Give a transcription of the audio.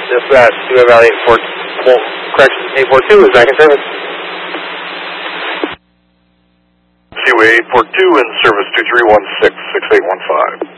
Dispatch, QA Valley 84, well, correction, 842 is back in service. QA 842 in service 2316-6815.